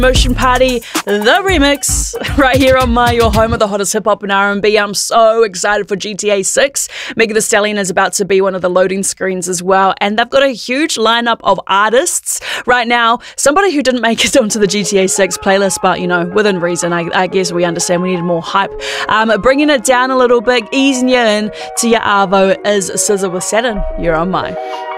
Motion Party, the remix, right here on your home of the hottest hip-hop and R&B. I'm so excited for GTA 6. Megan Thee Stallion is about to be one of the loading screens as well, and they've got a huge lineup of artists right now. Somebody who didn't make it onto the GTA 6 playlist, but, you know, within reason, I guess we understand we needed more hype. Bringing it down a little bit, easing you in to your Arvo is SZA with Saturn. You're on my.